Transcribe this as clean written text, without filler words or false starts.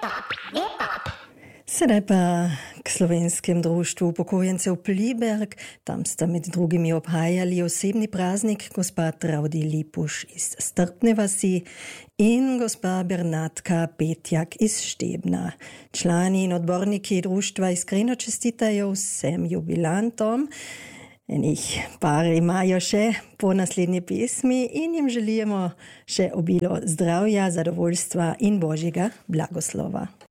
Sedaj pa k Slovenskem društvu upokojencev Pliberk. Tam sta med drugimi obhajali osebni praznik gospa Travdi Lipuš iz Strpne vasi in gospa Bernatka Petjak iz Štebna. Člani in odborniki društva iskreno čestitajo vsem jubilantom. Enih par imajo še po naslednji pesmi in jim želimo še obilo zdravja, zadovoljstva in božjega blagoslova.